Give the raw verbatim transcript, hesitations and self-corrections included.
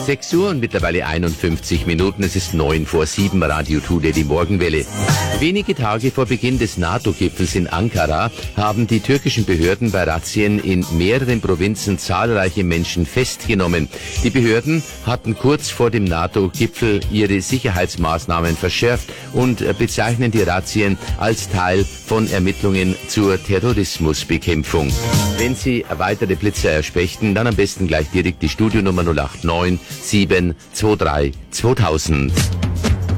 sechs Uhr und mittlerweile einundfünfzig Minuten. Es ist neun vor sieben, Radio Today, die Morgenwelle. Wenige Tage vor Beginn des NATO-Gipfels in Ankara haben die türkischen Behörden bei Razzien in mehreren Provinzen zahlreiche Menschen festgenommen. Die Behörden hatten kurz vor dem NATO-Gipfel ihre Sicherheitsmaßnahmen verschärft und bezeichnen die Razzien als Teil von Ermittlungen zur Terrorismusbekämpfung. Wenn Sie weitere Blitzer erspächten, dann am besten gleich direkt die Studionummer null acht neun sieben zwei drei zweitausend.